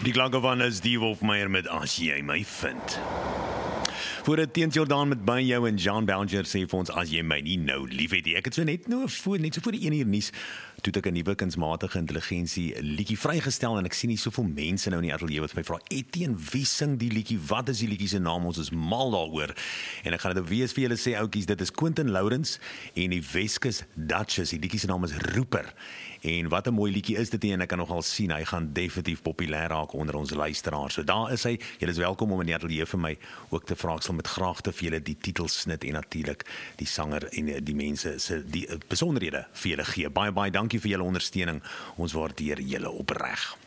Die klanke van is die Wolfmeyer met As jy my vind. Voor het teens Jordaan met by jou en Jean Belger sê vir ons as jy my nie nou liefhet nie. Ek het so net so voor die 1 uur nuus toe ek 'n nuwe kunsmatige intelligensie liedjie vrygestel en ek sien nie soveel mense nou in die ateljee wat my vra, Etienne, wie sing die liedjie? Wat is die liedjie se naam? Ons is mal daaroor. En ek gaan dit weer vir julle sê, oudjies, dit is Quentin Lawrence en die Weskus Duchess. Die liedjie se naam is Roeper. En wat 'n mooi liedjie is dit nie, en ek kan nogal sien hy gaan definitief populêr raak onder ons luisteraars. So daar is hy. Julle is welkom om in die ateljee vir my ook te vra. Ek sal met graagte vir julle die titelsnit en natuurlik die sanger en die mense se die besonderhede vir julle gee. Baie dankie vir julle ondersteuning. Ons waardeer julle opreg.